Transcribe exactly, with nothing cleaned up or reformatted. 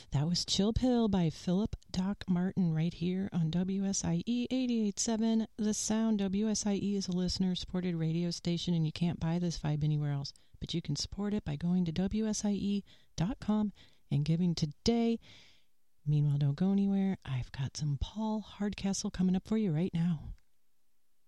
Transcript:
That was Chill Pill by Philip Doc Martin right here on W S I E eighty-eight point seven The Sound. W S I E is a listener-supported radio station, and you can't buy this vibe anywhere else, but you can support it by going to W S I E dot com and giving today. Meanwhile, don't go anywhere. I've got some Paul Hardcastle coming up for you right now.